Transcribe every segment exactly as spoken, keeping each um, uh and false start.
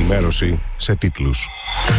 ενημέρωση σε τίτλους.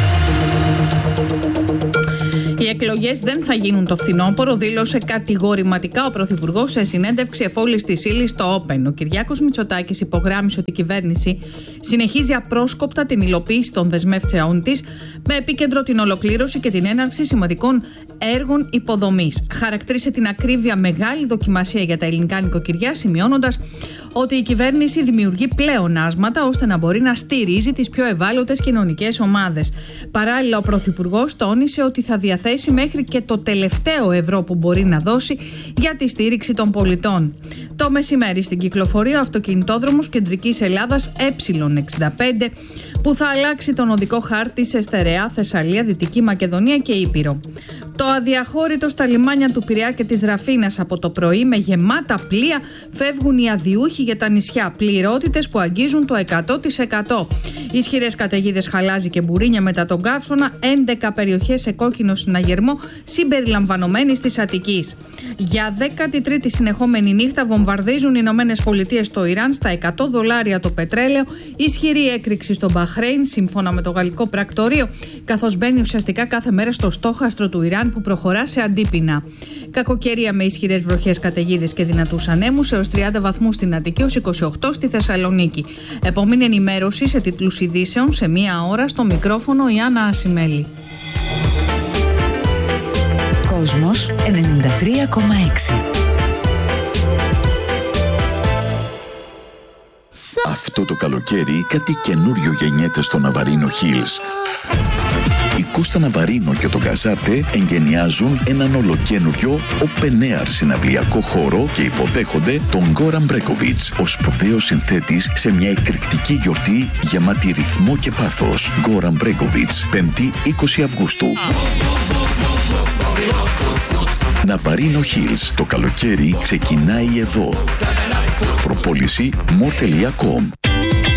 Οι εκλογές δεν θα γίνουν το φθινόπωρο, δήλωσε κατηγορηματικά ο Πρωθυπουργός σε συνέντευξη εφόλης της ύλης στο Open. Ο Κυριάκος Μητσοτάκης υπογράμμισε ότι η κυβέρνηση συνεχίζει απρόσκοπτα την υλοποίηση των δεσμεύσεών της, με επίκεντρο την ολοκλήρωση και την έναρξη σημαντικών έργων υποδομής. Χαρακτήρισε την ακρίβεια μεγάλη δοκιμασία για τα ελληνικά νοικοκυριά, σημειώνοντας ότι η κυβέρνηση δημιουργεί πλεονάσματα ώστε να μπορεί να στηρίζει τις πιο ευάλωτες κοινωνικές ομάδες. Παράλληλα, ο Πρωθυπουργός τόνισε ότι θα διαθέσει μέχρι και το τελευταίο ευρώ που μπορεί να δώσει για τη στήριξη των πολιτών. Το μεσημέρι στην κυκλοφορία ο αυτοκινητόδρομος Κεντρικής Ελλάδας Ε εξήντα πέντε, που θα αλλάξει τον οδικό χάρτη σε στερεά Θεσσαλία, Δυτική Μακεδονία και Ήπειρο. Το αδιαχώρητο στα λιμάνια του Πειραιά και της Ραφίνας από το πρωί με γεμάτα πλοία φεύγουν οι αδιούχοι για τα νησιά, πληρότητες που αγγίζουν το εκατό τοις εκατό. Ισχυρές καταιγίδες, χαλάζι και μπουρίνια μετά τον καύσωνα, έντεκα περιοχές σε κόκκινο συναγερμό συμπεριλαμβανομένης της Αττικής. Για δέκατη τρίτη συνεχόμενη νύχτα βομβαρδίζουν οι Ηνωμένες Πολιτείες το Ιράν στα εκατό δολάρια το πετρέλαιο, ισχυρή έκρηξη στο Μπαχρέιν σύμφωνα με το γαλλικό πρακτορείο, καθώς μπαίνει ουσιαστικά κάθε μέρα στο στόχαστρο του Ιράν που προχωρά σε αντίπεινα. Κακοκαιρία με ισχυρές βροχές, καταιγίδες και δυνατούς ανέμους έως τριάντα βαθμούς στην Αττική, έως είκοσι οκτώ στη Θεσσαλονίκη. Επόμενη ενημέρωση σε τίτλους ειδήσεων σε μία ώρα, στο μικρόφωνο η Άννα Ασημέλη. Κόσμος ενενήντα τρία κόμμα έξι. Αυτό το καλοκαίρι κάτι καινούριο γεννιέται στο Ναβαρίνο Hills. Η Κώστα Ναβαρίνο και το Γκαζάρτε εγκαινιάζουν έναν ολοκένουριο open air συναυλιακό χώρο και υποδέχονται τον Γκόραν Μπρέκοβιτς ως σπουδαίος συνθέτης σε μια εκρηκτική γιορτή γεμάτη ρυθμό και πάθος. Γκόραν Μπρέκοβιτς, πέμπτη είκοσι Αυγούστου. Ναβαρίνο Hills. Το καλοκαίρι ξεκινάει εδώ. Προπόληση more τελεία com.